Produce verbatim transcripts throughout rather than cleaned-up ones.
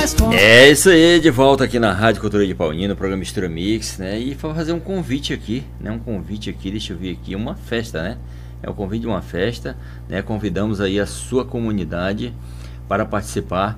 É isso aí, de volta aqui na Rádio Cultura de Paulínia, no programa Mistura Mix, né? E para fazer um convite aqui, né? Um convite aqui, deixa eu ver aqui, uma festa, né? É o convite de uma festa, né? Convidamos aí a sua comunidade para participar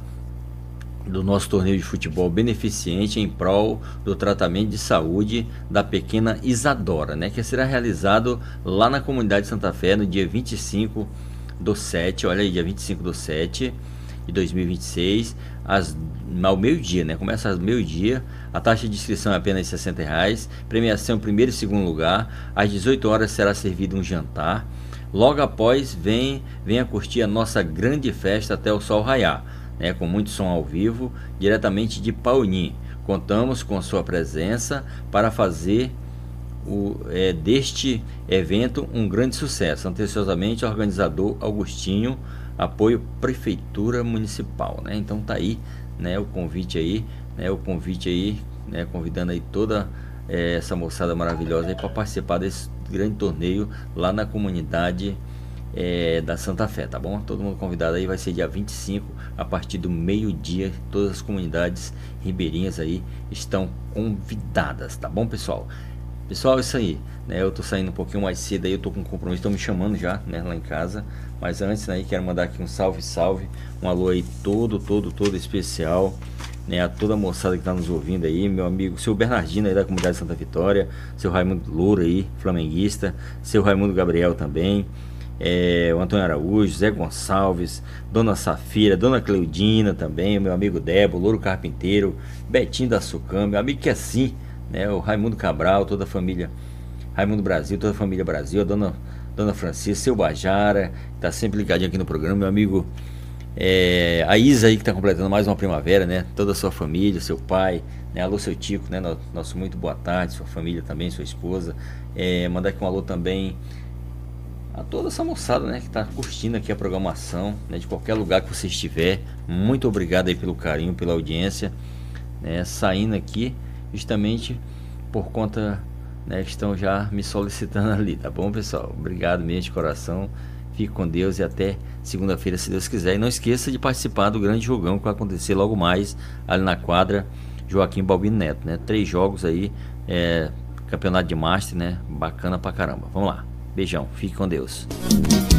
do nosso torneio de futebol beneficente em prol do tratamento de saúde da pequena Isadora, né? Que será realizado lá na comunidade Santa Fé no dia vinte e cinco do sete, olha aí, dia vinte e cinco do sete de dois mil e vinte e seis, às, ao meio-dia, né? Começa ao meio-dia, a taxa de inscrição é apenas sessenta reais, premiação primeiro e segundo lugar, às dezoito horas será servido um jantar, logo após vem, venha curtir a nossa grande festa até o sol raiar, né? Com muito som ao vivo, diretamente de Paulínia. Contamos com sua presença para fazer o, é, deste evento um grande sucesso. Atenciosamente, organizador Augustinho, apoio Prefeitura Municipal, né? Então tá aí, né, o convite aí, né, o convite aí, né, convidando aí toda é, essa moçada maravilhosa aí para participar desse grande torneio lá na comunidade é, da Santa Fé, tá bom? Todo mundo convidado aí, vai ser dia vinte e cinco, a partir do meio-dia, todas as comunidades ribeirinhas aí estão convidadas, tá bom, pessoal? Pessoal, isso aí, né? Eu tô saindo um pouquinho mais cedo aí, eu tô com um compromisso, estão me chamando já, né, lá em casa. Mas antes, né, quero mandar aqui um salve, salve, um alô aí todo, todo, todo especial, né, a toda a moçada que tá nos ouvindo aí, meu amigo, seu Bernardino aí da comunidade Santa Vitória, seu Raimundo Louro aí, flamenguista, seu Raimundo Gabriel também, é, o Antônio Araújo, Zé Gonçalves, Dona Safira, Dona Cleudina também, meu amigo Debo, Louro Carpinteiro, Betinho da Sucam, meu amigo que é assim, né, o Raimundo Cabral, toda a família Raimundo Brasil, toda a família Brasil, a dona, dona Francisca, seu Bajara, que tá sempre ligadinho aqui no programa, meu amigo é, a Isa aí que tá completando mais uma primavera, né, toda a sua família, seu pai, né, alô seu Tico, né, nosso muito boa tarde, sua família também, sua esposa, é, mandar aqui um alô também a toda essa moçada, né, que tá curtindo aqui a programação, né, de qualquer lugar que você estiver, muito obrigado aí pelo carinho, pela audiência, né, saindo aqui justamente por conta, né, que estão já me solicitando ali, tá bom, pessoal? Obrigado mesmo de coração, fique com Deus e até segunda-feira, se Deus quiser. E não esqueça de participar do grande jogão que vai acontecer logo mais ali na quadra Joaquim Balbino Neto, né? Três jogos aí, é, campeonato de Master, né? Bacana pra caramba. Vamos lá, beijão, fique com Deus.